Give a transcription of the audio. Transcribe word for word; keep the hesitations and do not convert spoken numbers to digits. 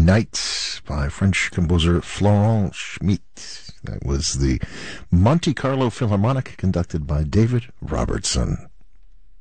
Nights by French composer Florent Schmitt. That was the Monte Carlo Philharmonic conducted by David Robertson.